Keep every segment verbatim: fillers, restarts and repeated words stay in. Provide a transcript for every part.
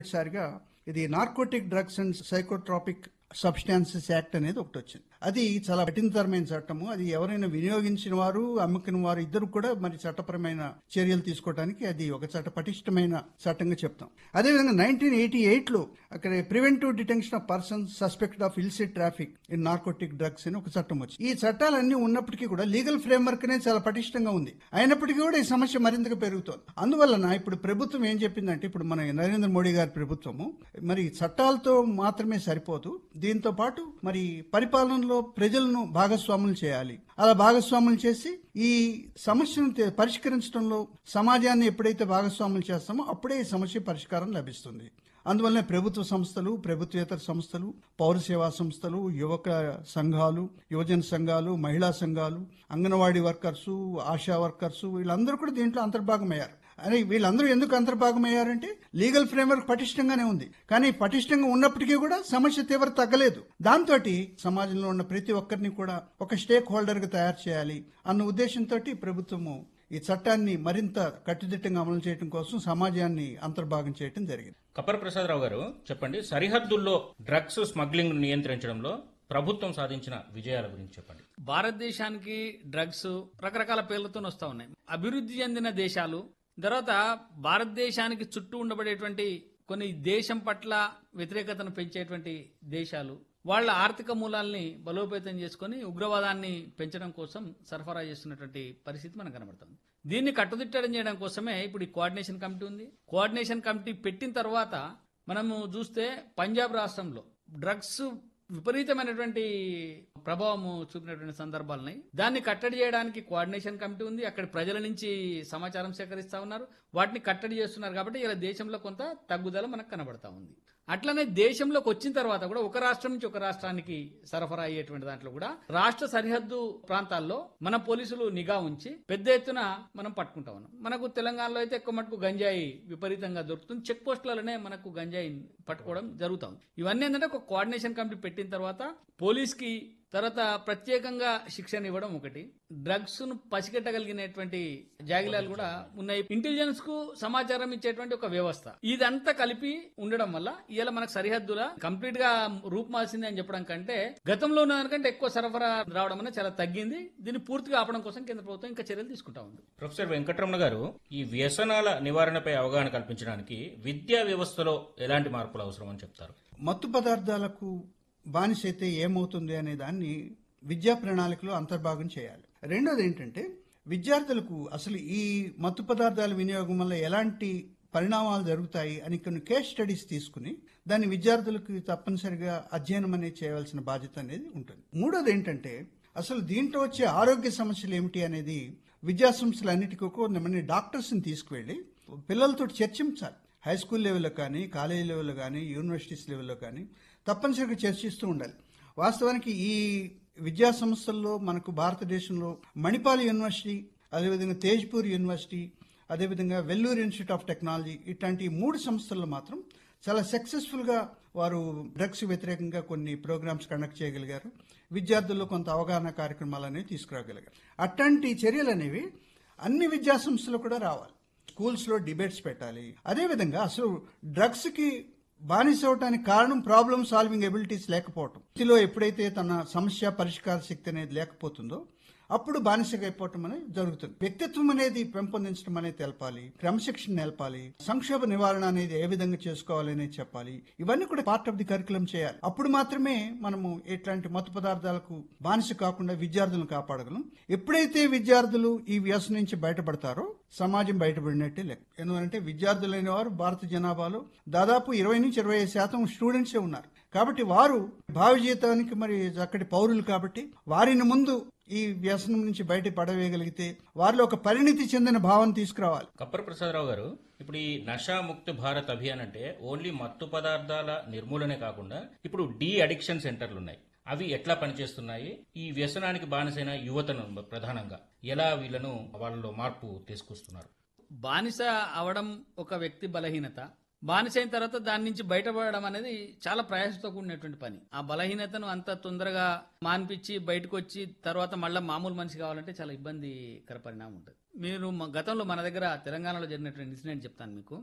సారిగా ఇది narcotic drugs and psychotropic substances act అనేది ఒకటి వచ్చింది. అది చాలా కఠినతరమైన చట్టము. అది ఎవరైనా వినియోగించిన వారు అమ్ముకున్న వారు ఇద్దరు కూడా మరి చట్టపరమైన చర్యలు తీసుకోవడానికి అది ఒక చట్ట పటిష్టమైన చట్టంగా చెప్తాం. అదేవిధంగా నైన్టీన్ ఎయిటీ ఎయిట్ లో అక్కడ preventive detention of persons suspected of illicit traffic in narcotic drugs అని ఒక చట్టం వచ్చింది. ఈ చట్టాలన్నీ ఉన్నప్పటికీ కూడా లీగల్ ఫ్రేమ్వర్క్ అనేది చాలా పటిష్టంగా ఉంది. అయినప్పటికీ కూడా ఈ సమస్య మరింతగా పెరుగుతోంది. అందువలన ఇప్పుడు ప్రభుత్వం ఏం చెప్పిందంటే, ఇప్పుడు మన నరేంద్ర మోడీ గారి ప్రభుత్వము మరి చట్టాలతో మాత్రమే సరిపోదు, దీంతో పాటు మరి పరిపాలనలో ప్రజలను భాగస్వాములు చేయాలి. అలా భాగస్వాములు చేసి ఈ సమస్యను పరిష్కరించడంలో సమాజాన్ని ఎప్పుడైతే భాగస్వాములు చేస్తామో అప్పుడే ఈ సమస్య పరిష్కారం లభిస్తుంది. అందువల్లనే ప్రభుత్వ సంస్థలు, ప్రభుత్వేతర సంస్థలు, పౌర సేవా సంస్థలు, యువక సంఘాలు, యువజన సంఘాలు, మహిళా సంఘాలు, అంగన్వాడీ వర్కర్సు, ఆశా వర్కర్సు వీళ్ళందరూ కూడా దీంట్లో అంతర్భాగమయ్యారు. అని వీళ్ళందరూ ఎందుకు అంతర్భాగమయ్యారంటే లీగల్ ఫ్రేమ్వర్క్ పటిష్టంగానే ఉంది. కానీ పటిష్టంగా ఉన్నప్పటికీ కూడా సమస్య తీవ్రత తగ్గలేదు. దాంతో సమాజంలో ఉన్న ప్రతి ఒక్కరిని కూడా ఒక స్టేక్ హోల్డర్ గా తయారు చేయాలి అన్న ఉద్దేశంతో ప్రభుత్వము ఈ చట్టాన్ని మరింత కట్టుదిట్టంగా అమలు చేయడం కోసం సమాజాన్ని అంతర్భాగం చేయడం జరిగింది. కప్పర ప్రసాదరావు గారు చెప్పండి, సరిహద్దుల్లో డ్రగ్స్ స్మగ్లింగ్ నియంత్రించడంలో ప్రభుత్వం సాధించిన విజయాల గురించి చెప్పండి. భారతదేశానికి డ్రగ్స్ రకరకాల పేర్లతో వస్తా ఉన్నాయి. అభివృద్ధి చెందిన దేశాలు, తర్వాత భారతదేశానికి చుట్టూ ఉండబడేటువంటి కొన్ని దేశం పట్ల వ్యతిరేకతను పెంచేటువంటి దేశాలు వాళ్ళ ఆర్థిక మూలాల్ని బలోపేతం చేసుకుని ఉగ్రవాదాన్ని పెంచడం కోసం సరఫరా చేస్తున్నటువంటి పరిస్థితి మనకు కనబడుతుంది. దీన్ని కట్టుదిట్టడం చేయడం కోసమే ఇప్పుడు ఈ కోఆర్డినేషన్ కమిటీ ఉంది. కోఆర్డినేషన్ కమిటీ పెట్టిన తర్వాత మనము చూస్తే పంజాబ్ రాష్ట్రంలో డ్రగ్స్ విపరీతమైనటువంటి ప్రభావం చూపినటువంటి సందర్భాలున్నాయి. దాన్ని కట్టడి చేయడానికి కోఆర్డినేషన్ కమిటీ ఉంది. అక్కడ ప్రజల నుంచి సమాచారం సేకరిస్తా ఉన్నారు, వాటిని కట్టడి చేస్తున్నారు. కాబట్టి ఇలా దేశంలో కొంత తగ్గుదల మనకు కనబడతా ఉంది. అట్లనే దేశంలోకి వచ్చిన తర్వాత కూడా ఒక రాష్ట్రం నుంచి ఒక రాష్ట్రానికి సరఫరా అయ్యేటువంటి దాంట్లో కూడా రాష్ట్ర సరిహద్దు ప్రాంతాల్లో మన పోలీసులు నిఘా ఉంచి పెద్ద ఎత్తున మనం పట్టుకుంటా ఉన్నాం. మనకు తెలంగాణలో అయితే ఎక్కువ మటుకు గంజాయి విపరీతంగా దొరుకుతుంది. చెక్ పోస్టులలోనే మనకు గంజాయి పట్టుకోవడం జరుగుతుంది. ఇవన్నీ ఏంటంటే ఒక కోఆర్డినేషన్ కమిటీ పెట్టిన తర్వాత పోలీస్ కి తర్వాత ప్రత్యేకంగా శిక్షణ ఇవ్వడం ఒకటి, డ్రగ్స్ ను పసిగట్టగలిగినటువంటి జాగిలాలు కూడా ఉన్నాయి. ఇంటెలిజెన్స్ కు సమాచారం ఇచ్చేటువంటి ఒక వ్యవస్థ, ఇదంతా కలిపి ఉండడం వల్ల ఇవాళ మనకు సరిహద్దుల కంప్లీట్ గా రూపుమాల్సింది అని చెప్పడం కంటే గతంలో ఉన్న దానికంటే ఎక్కువ సరఫరా రావడం అనేది చాలా తగ్గింది. దీన్ని పూర్తిగా ఆపడం కోసం కేంద్ర ప్రభుత్వం ఇంకా చర్యలు తీసుకుంటా ఉంది. ప్రొఫెసర్ వెంకటరమణ గారు, ఈ వ్యసనాల నివారణపై అవగాహన కల్పించడానికి విద్యా వ్యవస్థలో ఎలాంటి మార్పులు అవసరం అని చెప్తారు? మత్తు పదార్థాలకు బానిస అయితే ఏమవుతుంది అనే దాన్ని విద్యా ప్రణాళికలో అంతర్భాగం చేయాలి. రెండోది ఏంటంటే విద్యార్థులకు అసలు ఈ మత్తు పదార్థాల వినియోగం వల్ల ఎలాంటి పరిణామాలు జరుగుతాయి అని కొన్ని కేస్ స్టడీస్ తీసుకుని దాన్ని విద్యార్థులకు తప్పనిసరిగా అధ్యయనం అనేది చేయవలసిన బాధ్యత అనేది ఉంటుంది. మూడోది ఏంటంటే అసలు దీంట్లో వచ్చే ఆరోగ్య సమస్యలు ఏమిటి అనేది విద్యా సంస్థలన్నిటికీ కొంతమంది డాక్టర్స్ని తీసుకువెళ్ళి పిల్లలతో చర్చించాలి. హై స్కూల్ లెవెల్లో కానీ, కాలేజీ లెవెల్లో కానీ, యూనివర్సిటీస్ లెవెల్లో కానీ తప్పనిసరిగా చర్చిస్తూ ఉండాలి. వాస్తవానికి ఈ విద్యా సంస్థల్లో మనకు భారతదేశంలో మణిపాల్ యూనివర్సిటీ, అదేవిధంగా తేజ్పూర్ యూనివర్సిటీ, అదేవిధంగా వెల్లూరు ఇన్స్టిట్యూట్ ఆఫ్ టెక్నాలజీ ఇట్లాంటి మూడు సంస్థల్లో మాత్రం చాలా సక్సెస్ఫుల్గా వారు డ్రగ్స్ వ్యతిరేకంగా కొన్ని ప్రోగ్రామ్స్ కండక్ట్ చేయగలిగారు. విద్యార్థుల్లో కొంత అవగాహన కార్యక్రమాలు అనేవి తీసుకురాగలిగారు. అట్లాంటి చర్యలు అనేవి అన్ని విద్యా సంస్థలు కూడా రావాలి. స్కూల్స్ లో డిబేట్స్ పెట్టాలి. అదేవిధంగా అసలు డ్రగ్స్ కి బానిస అవటానికి కారణం ప్రాబ్లమ్ సాల్వింగ్ ఎబిలిటీస్ లేకపోవటం. ఇందులో ఎప్పుడైతే తన సమస్య పరిష్కార శక్తి అనేది లేకపోతుందో అప్పుడు బానిసగా అయిపోవటం అనేది జరుగుతుంది. వ్యక్తిత్వం అనేది పెంపొందించడం అనేది తెలపాలి, క్రమశిక్షణ నేర్పాలి, సంక్షోభ నివారణ అనేది ఏ విధంగా చేసుకోవాలి అనేది చెప్పాలి. ఇవన్నీ కూడా పార్ట్ ఆఫ్ ది కరికులం చేయాలి. అప్పుడు మాత్రమే మనము ఇట్లాంటి మత్తు పదార్థాలకు బానిస కాకుండా విద్యార్థులను కాపాడగలం. ఎప్పుడైతే విద్యార్థులు ఈ వ్యసనం నుంచి బయటపడతారో సమాజం బయటపడినట్టే లెక్క. ఎందుకంటే విద్యార్థులైన వారు భారత జనాభాలో దాదాపు ఇరవై నుంచి ఇరవై ఐదు శాతం స్టూడెంట్సే ఉన్నారు. కాబట్టి వారు భావి జీవితానికి మరి చక్కటి పౌరులు. కాబట్టి వారిని ముందు ఈ వ్యసనం నుంచి బయట పడవేయగలిగితే వారిలో ఒక పరిణితి చెందిన భావం తీసుకురావాలి. కప్పర ప్రసాదరావు గారు, ఇప్పుడు ఈ నషా ముక్త భారత్ అభియాన్ అంటే ఓన్లీ మత్తు పదార్థాల నిర్మూలనే కాకుండా ఇప్పుడు డీ అడిక్షన్ సెంటర్లు ఉన్నాయి. అవి ఎట్లా పనిచేస్తున్నాయి? ఈ వ్యసనానికి బానిసైన యువతను ప్రధానంగా ఎలా వీళ్ళను వాళ్ళలో మార్పు తీసుకొస్తున్నారు? బానిస అవడం ఒక వ్యక్తి బలహీనత. బానిస అయిన తర్వాత దాని నుంచి బయటపడడం అనేది చాలా ప్రయాసంతో కూడినటువంటి పని. ఆ బలహీనతను అంత తొందరగా మాన్పించి బయటకు వచ్చి తర్వాత మళ్ళీ మామూలు మనిషి కావాలంటే చాలా ఇబ్బందికర పరిణామం ఉంటుంది. మీరు గతంలో మన దగ్గర తెలంగాణలో జరిగినటువంటి ఇన్సిడెంట్ చెప్తాను మీకు.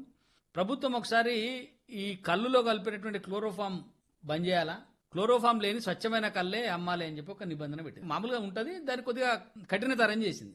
ప్రభుత్వం ఒకసారి ఈ కళ్ళులో కలిపినటువంటి క్లోరోఫామ్ బంద్ చేయాలా, క్లోరోఫామ్ లేని స్వచ్ఛమైన కళ్ళే అమ్మాలి అని చెప్పి ఒక నిబంధన పెట్టింది. మామూలుగా ఉంటుంది, దాన్ని కొద్దిగా కఠినతరం చేసింది.